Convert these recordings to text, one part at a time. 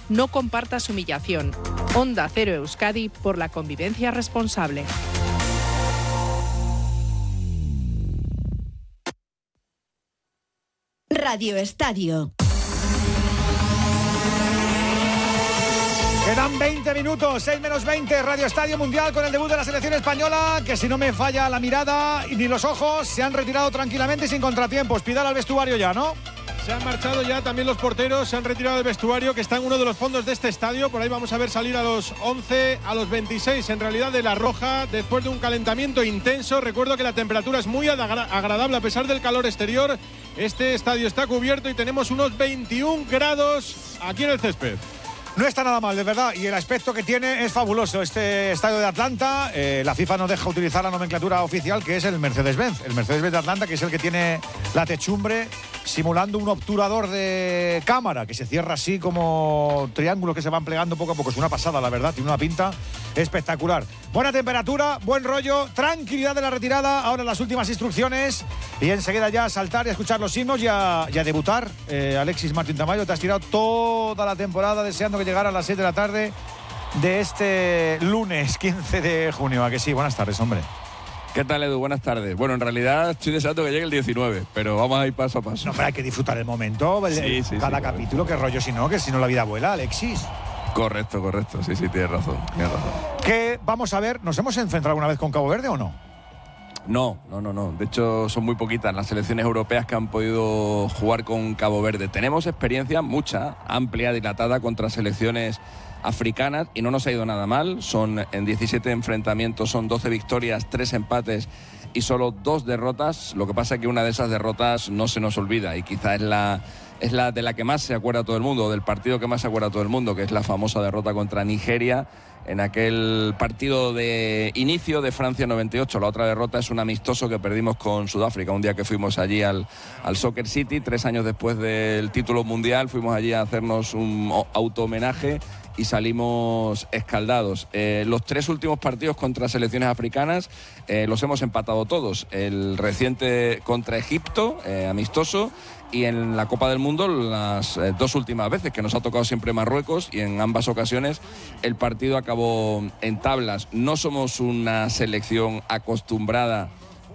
no compartas humillación. Onda Cero Euskadi, por la convivencia responsable. Radio Estadio. Quedan 20 minutos, 6 menos 20, Radio Estadio Mundial con el debut de la selección española, que si no me falla la mirada ni los ojos, se han retirado tranquilamente y sin contratiempos. Pidal al vestuario ya, ¿no? Se han marchado ya también los porteros, se han retirado del vestuario, que está en uno de los fondos de este estadio. Por ahí vamos a ver salir a los 11, a los 26 en realidad de La Roja, después de un calentamiento intenso. Recuerdo que la temperatura es muy agradable a pesar del calor exterior. Este estadio está cubierto y tenemos unos 21 grados aquí en el césped. No está nada mal, de verdad, y el aspecto que tiene es fabuloso. Este estadio de Atlanta, la FIFA no deja utilizar la nomenclatura oficial, que es el Mercedes-Benz. El Mercedes-Benz de Atlanta, que es el que tiene la techumbre simulando un obturador de cámara, que se cierra así como triángulos que se van plegando poco a poco. Es una pasada, la verdad, tiene una pinta espectacular. Buena temperatura, buen rollo, tranquilidad de la retirada. Ahora las últimas instrucciones y enseguida ya a saltar y a escuchar los himnos y a debutar. Alexis Martín Tamayo, te has tirado toda la temporada deseando que llegara a las 6 de la tarde de este lunes 15 de junio. ¿A que sí? Buenas tardes, hombre. ¿Qué tal, Edu? Buenas tardes. Bueno, en realidad estoy deseando que llegue el 19, pero vamos a ir paso a paso. No, pero hay que disfrutar el momento, cada capítulo, qué rollo, si no la vida vuela, Alexis. Correcto. Sí, tienes razón. Que vamos a ver, ¿nos hemos enfrentado alguna vez con Cabo Verde o no? No. De hecho, son muy poquitas las selecciones europeas que han podido jugar con Cabo Verde. Tenemos experiencia, mucha, amplia, dilatada, contra selecciones africanas y no nos ha ido nada mal. Son en 17 enfrentamientos, son 12 victorias, 3 empates y solo 2 derrotas. Lo que pasa es que una de esas derrotas no se nos olvida y quizá es la de la que más se acuerda todo el mundo, del partido que más se acuerda todo el mundo, que es la famosa derrota contra Nigeria en aquel partido de inicio de Francia 98. La otra derrota es un amistoso que perdimos con Sudáfrica, un día que fuimos allí al Soccer City, 3 años después del título mundial, fuimos allí a hacernos un auto-homenaje y salimos escaldados. Los 3 últimos partidos contra selecciones africanas los hemos empatado todos. El reciente contra Egipto, amistoso, y en la Copa del Mundo las 2 últimas veces, que nos ha tocado siempre Marruecos, y en ambas ocasiones el partido acabó en tablas. No somos una selección acostumbrada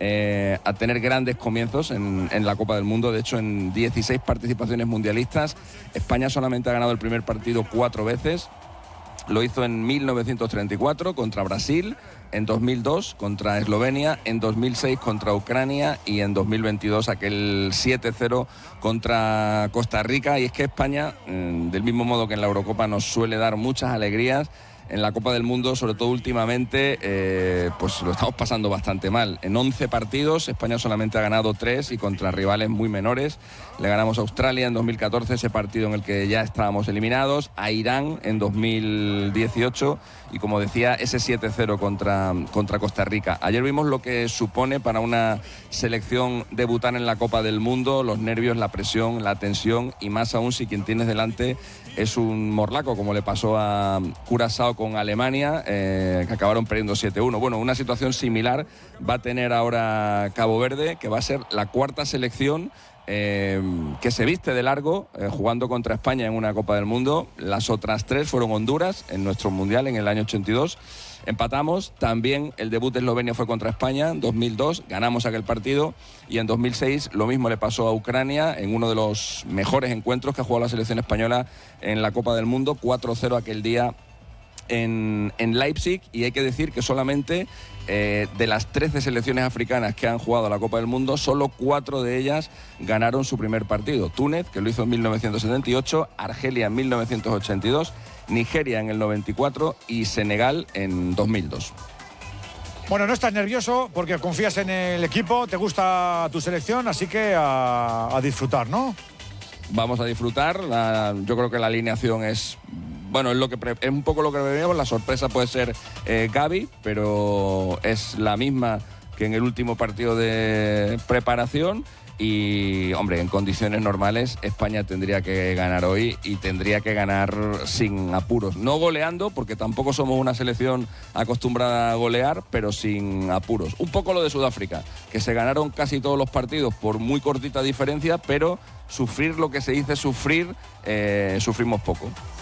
a tener grandes comienzos en la Copa del Mundo. De hecho, en 16 participaciones mundialistas, España solamente ha ganado el primer partido 4 veces. Lo hizo en 1934 contra Brasil, en 2002 contra Eslovenia, en 2006 contra Ucrania y en 2022 aquel 7-0 contra Costa Rica. Y es que España, del mismo modo que en la Eurocopa, nos suele dar muchas alegrías. En la Copa del Mundo, sobre todo últimamente, pues lo estamos pasando bastante mal. En 11 partidos, España solamente ha ganado 3 y contra rivales muy menores. Le ganamos a Australia en 2014, ese partido en el que ya estábamos eliminados, a Irán en 2018 y, como decía, ese 7-0 contra Costa Rica. Ayer vimos lo que supone para una selección debutar en la Copa del Mundo, los nervios, la presión, la tensión, y más aún si quien tienes delante es un morlaco, como le pasó a Curazao con Alemania, que acabaron perdiendo 7-1. Bueno, una situación similar va a tener ahora Cabo Verde, que va a ser la 4ª selección que se viste de largo jugando contra España en una Copa del Mundo. Las otras 3 fueron Honduras en nuestro Mundial en el año 82. Empatamos. También el debut de Eslovenia fue contra España en 2002, ganamos aquel partido, y en 2006 lo mismo le pasó a Ucrania en uno de los mejores encuentros que ha jugado la selección española en la Copa del Mundo, 4-0 aquel día en Leipzig. Y hay que decir que solamente de las 13 selecciones africanas que han jugado a la Copa del Mundo, solo 4 de ellas ganaron su primer partido. Túnez, que lo hizo en 1978, Argelia en 1982, Nigeria en el 94 y Senegal en 2002. Bueno, no estás nervioso porque confías en el equipo, te gusta tu selección, así que a disfrutar, ¿no? Vamos a disfrutar. Yo creo que la alineación es... Bueno, es un poco lo que veíamos. La sorpresa puede ser Gavi, pero es la misma que en el último partido de preparación. Y, hombre, en condiciones normales España tendría que ganar hoy y tendría que ganar sin apuros. No goleando, porque tampoco somos una selección acostumbrada a golear, pero sin apuros. Un poco lo de Sudáfrica, que se ganaron casi todos los partidos por muy cortita diferencia, pero sufrir lo que se dice sufrir, sufrimos poco.